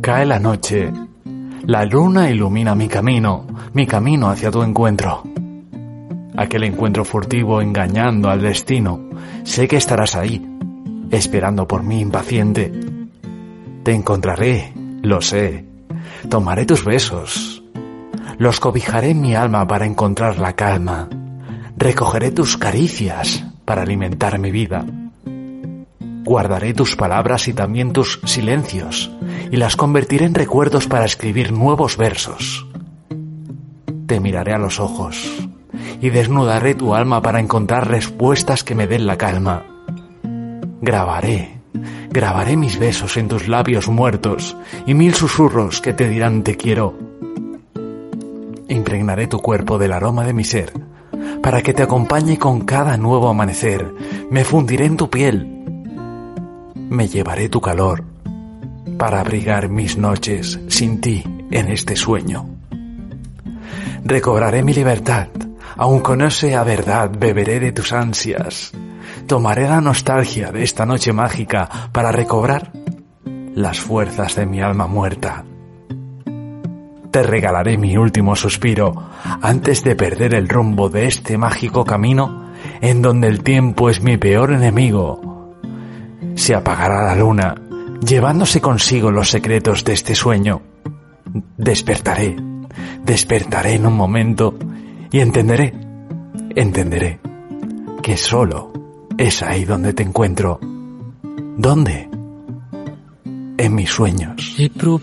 Cae la noche. La luna ilumina mi camino hacia tu encuentro. Aquel encuentro furtivo engañando al destino. Sé que estarás ahí, esperando por mí impaciente. Te encontraré, lo sé. Tomaré tus besos. Los cobijaré en mi alma para encontrar la calma. Recogeré tus caricias para alimentar mi vida. Guardaré tus palabras y también tus silencios y las convertiré en recuerdos para escribir nuevos versos. Te miraré a los ojos y desnudaré tu alma para encontrar respuestas que me den la calma. Grabaré mis besos en tus labios muertos y 1000 susurros que te dirán te quiero. Impregnaré tu cuerpo del aroma de mi ser para que te acompañe con cada nuevo amanecer. Me fundiré en tu piel. Me llevaré tu calor para abrigar mis noches sin ti en este sueño. Recobraré mi libertad, aun con no sea verdad, beberé de tus ansias. Tomaré la nostalgia de esta noche mágica para recobrar las fuerzas de mi alma muerta. Te regalaré mi último suspiro antes de perder el rumbo de este mágico camino en donde el tiempo es mi peor enemigo. Se apagará la luna, llevándose consigo los secretos de este sueño. Despertaré en un momento y entenderé que solo es ahí donde te encuentro. ¿Dónde? En mis sueños.